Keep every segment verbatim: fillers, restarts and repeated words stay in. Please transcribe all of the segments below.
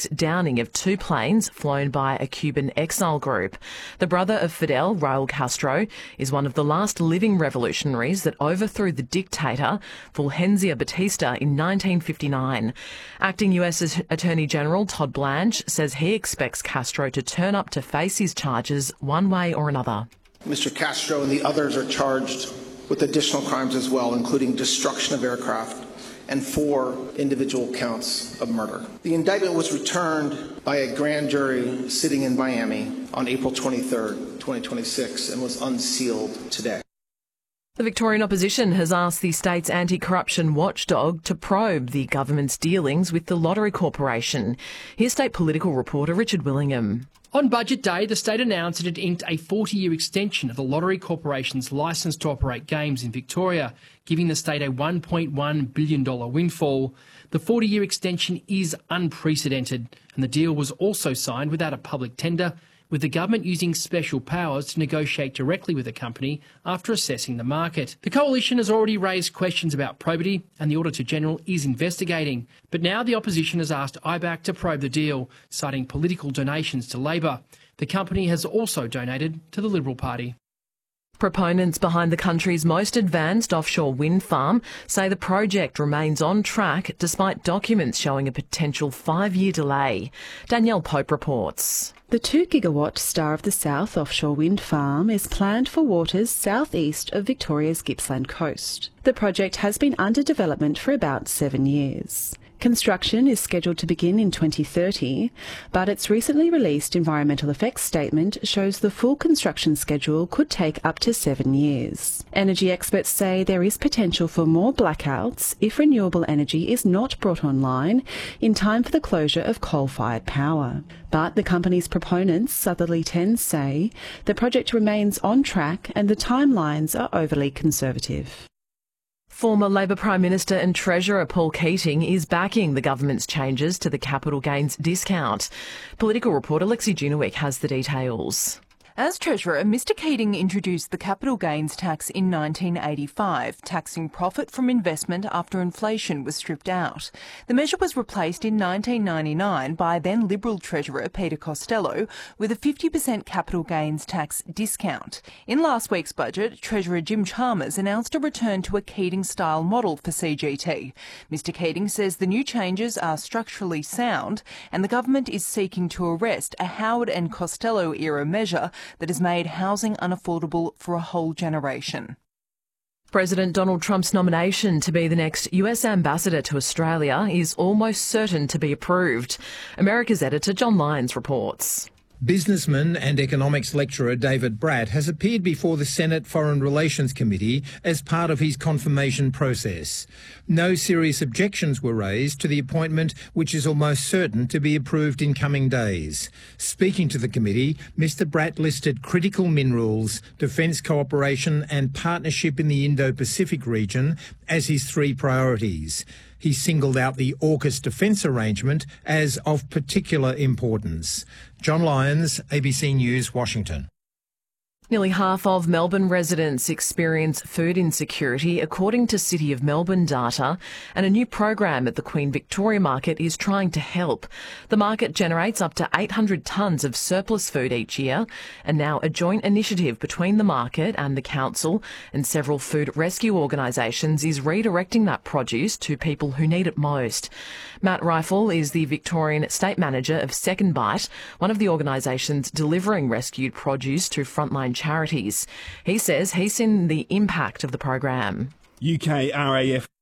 suspect downing of two planes flown by a Cuban exile group. The brother of Fidel, Raul Castro, is one of the last living revolutionaries that overthrew the dictator Fulgencio Batista in nineteen fifty-nine. Acting U S Attorney General Todd Blanche says he expects Castro to turn up to face his charges one way or another. Mister Castro and the others are charged with additional crimes as well, including destruction of aircraft and four individual counts of murder. The indictment was returned by a grand jury sitting in Miami on April twenty-third, twenty twenty-six, and was unsealed today. The Victorian opposition has asked the state's anti-corruption watchdog to probe the government's dealings with the Lottery Corporation. Here's state political reporter Richard Willingham. On Budget Day, the state announced it had inked a forty-year extension of the Lottery Corporation's licence to operate games in Victoria, giving the state a one point one billion dollars windfall. The forty-year extension is unprecedented, and the deal was also signed without a public tender, with the government using special powers to negotiate directly with the company after assessing the market. The coalition has already raised questions about probity, and the Auditor-General is investigating. But now the opposition has asked I B A C to probe the deal, citing political donations to Labor. The company has also donated to the Liberal Party. Proponents behind the country's most advanced offshore wind farm say the project remains on track despite documents showing a potential five-year delay. Danielle Pope reports. The two gigawatt Star of the South offshore wind farm is planned for waters southeast of Victoria's Gippsland coast. The project has been under development for about seven years. Construction is scheduled to begin in twenty thirty, but its recently released environmental effects statement shows the full construction schedule could take up to seven years. Energy experts say there is potential for more blackouts if renewable energy is not brought online in time for the closure of coal-fired power. But the company's proponents, Southerly Ten, say the project remains on track and the timelines are overly conservative. Former Labor Prime Minister and Treasurer Paul Keating is backing the government's changes to the capital gains discount. Political reporter Lexi Junowick has the details. As Treasurer, Mr Keating introduced the capital gains tax in nineteen eighty-five, taxing profit from investment after inflation was stripped out. The measure was replaced in nineteen ninety-nine by then Liberal Treasurer Peter Costello with a fifty percent capital gains tax discount. In last week's budget, Treasurer Jim Chalmers announced a return to a Keating-style model for C G T. Mr Keating says the new changes are structurally sound and the government is seeking to arrest a Howard and Costello-era measure that has made housing unaffordable for a whole generation. President Donald Trump's nomination to be the next U S ambassador to Australia is almost certain to be approved. America's editor John Lyons reports. Businessman and economics lecturer David Bratt has appeared before the Senate Foreign Relations Committee as part of his confirmation process. No serious objections were raised to the appointment, which is almost certain to be approved in coming days. Speaking to the committee, Mr Bratt listed critical minerals, defence cooperation and partnership in the Indo-Pacific region as his three priorities. He singled out the AUKUS defence arrangement as of particular importance. John Lyons, A B C News, Washington. Nearly half of Melbourne residents experience food insecurity, according to City of Melbourne data, and a new program at the Queen Victoria Market is trying to help. The market generates up to eight hundred tonnes of surplus food each year, and now a joint initiative between the market and the council and several food rescue organisations is redirecting that produce to people who need it most. Matt Rifle is the Victorian State Manager of Second Bite, one of the organisations delivering rescued produce to frontline charities. He says he's seen the impact of the program. U K R A F.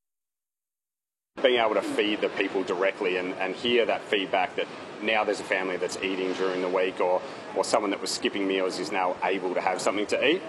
Being able to feed the people directly and, and hear that feedback that now there's a family that's eating during the week, or, or someone that was skipping meals is now able to have something to eat.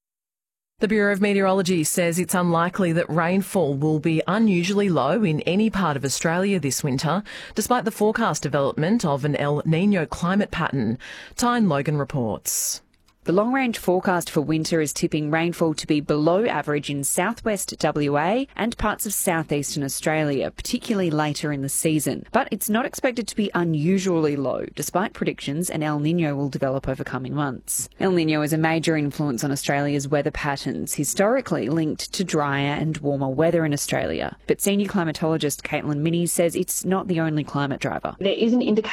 The Bureau of Meteorology says it's unlikely that rainfall will be unusually low in any part of Australia this winter, despite the forecast development of an El Niño climate pattern. Tyne Logan reports. The long-range forecast for winter is tipping rainfall to be below average in southwest W A and parts of southeastern Australia, particularly later in the season. But it's not expected to be unusually low, despite predictions an El Niño will develop over coming months. El Niño is a major influence on Australia's weather patterns, historically linked to drier and warmer weather in Australia. But senior climatologist Caitlin Minnie says it's not the only climate driver. There is an indication